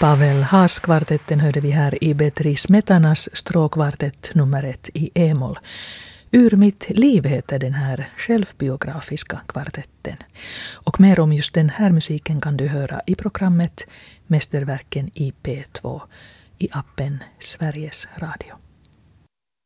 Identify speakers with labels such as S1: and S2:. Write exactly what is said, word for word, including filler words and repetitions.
S1: Pavel Haas-kvartetten hörde vi här i Petri Smetanas stråkkvartett nummer ett i E-moll. Ur mitt liv heter den här självbiografiska kvartetten. Och mer om just den här musiken kan du höra i programmet Mästerverken i P två i appen Sveriges Radio.